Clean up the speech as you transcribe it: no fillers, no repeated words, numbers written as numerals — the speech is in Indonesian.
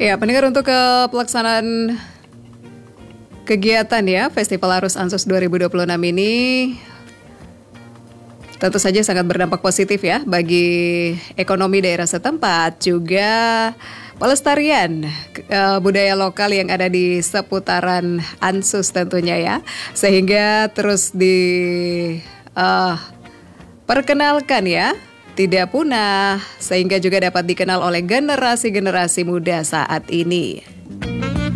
Ya, pendengar, untuk pelaksanaan kegiatan ya Festival Arus Ansus 2026 ini tentu saja sangat berdampak positif ya bagi ekonomi daerah setempat, juga pelestarian budaya lokal yang ada di seputaran Ansus tentunya ya, sehingga terus perkenalkan ya, tidak punah, sehingga juga dapat dikenal oleh generasi-generasi muda saat ini.